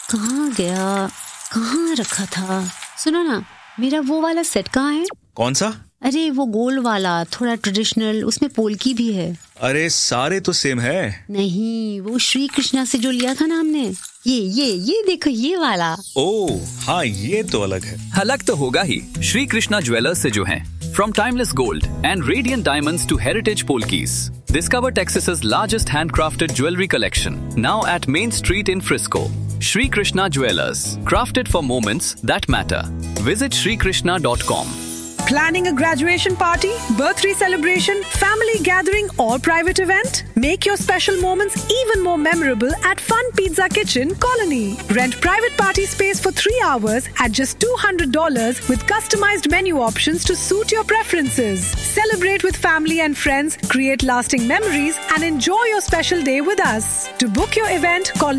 कहाँ गया, कहाँ रखा था? सुनो ना, मेरा वो वाला सेट कहाँ है? कौन सा? अरे वो गोल वाला, थोड़ा ट्रेडिशनल, उसमें पोल्की भी है। अरे सारे तो सेम है। नहीं, वो श्री कृष्णा से जो लिया था ना हमने, ये देखो, ये वाला। ओह हाँ, ये तो अलग है। अलग तो होगा ही, श्री कृष्णा ज्वेलर्स से जो हैं। From timeless gold and radiant diamonds to heritage polkis, discover Texas's largest handcrafted jewelry collection. Now at Main Street in Frisco. Shri Krishna Jewelers, crafted for moments that matter. Visit shrikrishna.com. Planning a graduation party, birthday celebration, family gathering or private event? Make your special moments even more memorable at Fun Pizza Kitchen, Colony. Rent private party space for 3 hours at just $200 with customized menu options to suit your preferences. Celebrate with family and friends, create lasting memories and enjoy your special day with us. To book your event, call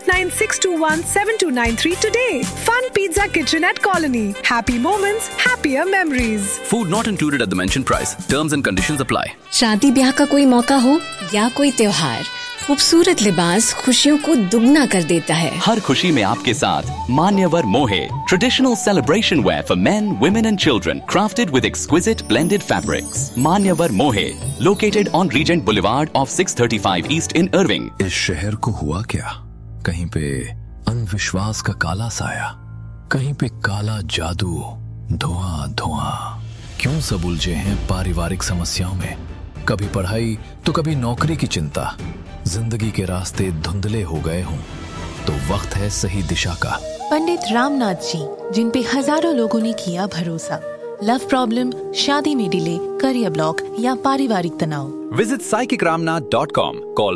989-621-7293 today. Fun Pizza Kitchen at Colony. Happy moments, happier memories. Food not included at the mentioned price. Terms and conditions apply. शादी ब्याह का कोई मौका हो या कोई त्योहार, खूबसूरत लिबास खुशियों को दुगना कर देता है। हर खुशी में आपके साथ मान्यवर मोहे, traditional celebration where for main, women and children, crafted with exquisite blended fabrics. मान्यवर मोहे, located on reagent boulevard of 635 east in Irving. इस शहर को हुआ क्या? कहीं पे अंधविश्वास का काला साया, कहीं पे काला जादू, धुआं धुआं। क्यों सब उलझे हैं पारिवारिक समस्याओं में? कभी पढ़ाई तो कभी नौकरी की चिंता, जिंदगी के रास्ते धुंधले हो गए हों तो वक्त है सही दिशा का। पंडित रामनाथ जी, जिन पे हजारों लोगों ने किया भरोसा। लव प्रॉब्लम, शादी में डिले, करियर ब्लॉक या पारिवारिक तनाव। Visit psychicramnath.com. Call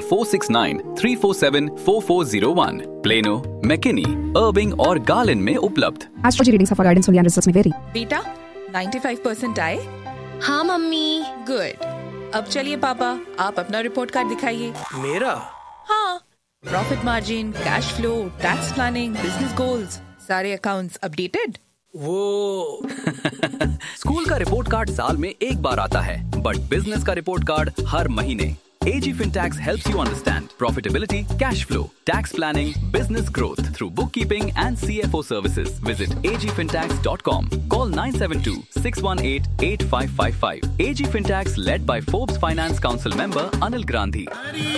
469-347-4401. Plano, McKinney, Irving और Garland में उपलब्ध। Astrology readings of our guidance only and results may vary. बेटा 95% आए? हाँ मम्मी। गुड। अब चलिए पापा, आप अपना रिपोर्ट कार्ड दिखाइए। मेरा? हाँ, profit margin, cash flow, tax planning, business goals, सारे अकाउंट्स अपडेटेड। वो स्कूल का रिपोर्ट कार्ड साल में एक बार आता है, बट बिजनेस का रिपोर्ट कार्ड हर महीने। AG Fintax helps you understand profitability, cash flow, tax planning, business growth through bookkeeping and CFO services. Visit agfintax.com. Call 972-618-8555. AG Fintax led by Forbes Finance Council member Anil Gandhi.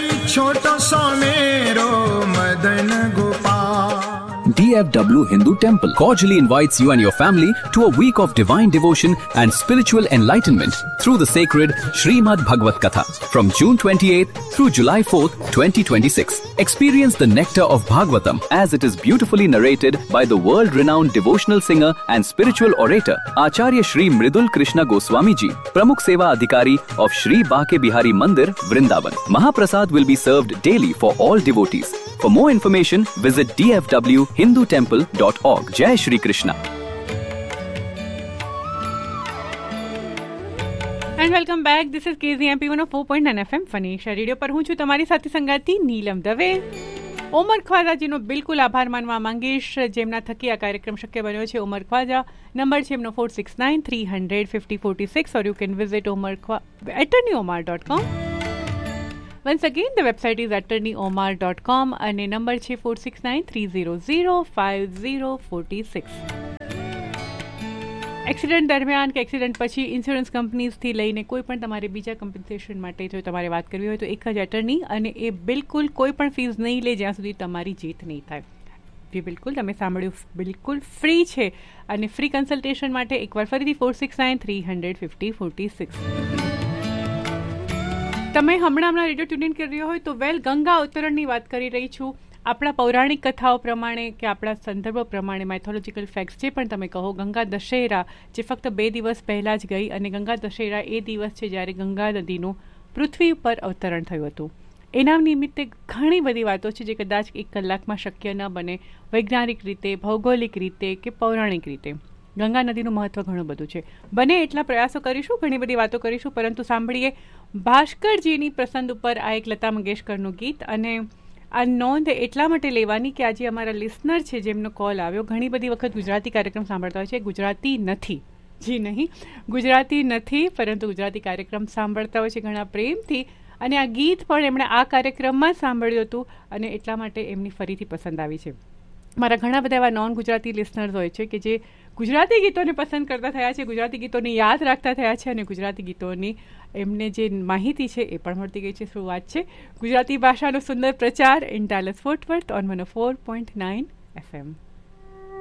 DFW Hindu Temple cordially invites you and your family to a week of divine devotion and spiritual enlightenment through the sacred Srimad Bhagavad Katha from June 28th through July 4th, 2026. Experience the nectar of Bhagavatam as it is beautifully narrated by the world-renowned devotional singer and spiritual orator Acharya Shri Mridul Krishna Goswami Ji, Pramukh Seva Adhikari of Shri Bake Bihari Mandir, Vrindavan. Mahaprasad will be served daily for all devotees. For more information, visit dfwhindutemple.org. Jai Shri Krishna. And welcome back. This is KZMP 104.9 FM ફનીશા radio પર હું છું તમારી સાથી સંગાતી નીલમ દવે. ઓમર ખ્વાજાજીનો બિલકુલ આભાર માનવા માંગીશ, જેમના થકી આ કાર્યક્રમ શક્ય બન્યો છે. ઓમર ખ્વાજા, નંબર છે એમનો 469-300-5046 or you can visit attorneyomar.com. Once again, the website is attorneyomar.com અને નંબર છે 469-300-5046. એક્સિડન્ટ દરમિયાન કે એક્સિડન્ટ પછી ઇન્સ્યોરન્સ કંપનીઝથી લઈને કોઈ પણ તમારે બીજા કમ્પન્સેશન માટે જો તમારે વાત કરવી હોય તો એક જ એટર્ની, અને એ બિલકુલ કોઈ પણ ફીસ નહીં લે જ્યાં સુધી તમારી જીત નહીં થાય. જે બિલકુલ તમે સાંભળ્યું, બિલકુલ ફ્રી છે. અને ફ્રી કન્સલ્ટેશન માટે એકવાર ફરીથી 469-300-5046. તમે હમણાં રેડિયો ટ્યુન કરી રહ્યો હોય તો ગંગા અવતરણની વાત કરી રહી છું. આપણા પૌરાણિક કથાઓ પ્રમાણે કે આપણા સંદર્ભો પ્રમાણે, માઇથોલોજીકલ ફેક્ટ્સ જે પણ તમે કહો, ગંગા દશેરા જે ફક્ત 2 દિવસ પહેલાં જ ગઈ, અને ગંગા દશેરા એ દિવસ છે જ્યારે ગંગા નદીનું પૃથ્વી ઉપર અવતરણ થયું હતું. એના નિમિત્તે ઘણી બધી વાતો છે જે કદાચ 1 કલાકમાં શક્ય ન બને, વૈજ્ઞાનિક રીતે, ભૌગોલિક રીતે કે પૌરાણિક રીતે. ગંગા નદીનું મહત્વ ઘણું બધું છે. બને એટલા પ્રયાસો કરીશું, ઘણી બધી વાતો કરીશું, પરંતુ સાંભળીએ ભાસ્કરજીની પસંદ ઉપર આ એક લતા મંગેશકરનું ગીત. અને આ નોંધ એટલા માટે લેવાની કે આજે અમારા લિસનર છે જેમનો કોલ આવ્યો, ઘણી બધી વખત ગુજરાતી કાર્યક્રમ સાંભળતા હોય છે, ગુજરાતી નથી, જી નહીં, ગુજરાતી નથી, પરંતુ ગુજરાતી કાર્યક્રમ સાંભળતા હોય છે ઘણા પ્રેમથી. અને આ ગીત પણ એમણે આ કાર્યક્રમમાં જ સાંભળ્યું હતું અને એટલા માટે એમની ફરીથી પસંદ આવી છે. મારા ઘણા બધા એવા નોન ગુજરાતી લિસનર્સ હોય છે કે જે ગુજરાતી ગીતોને પસંદ કરતા થયા છે, ગુજરાતી ગીતોને યાદ રાખતા થયા છે અને ગુજરાતી ગીતોની એમને જે માહિતી છે એ પણ મળતી ગઈ છે. શું વાત છે! ગુજરાતી ભાષાનો સુંદર પ્રચાર in ડાલસ fort worth on 104.9 FM.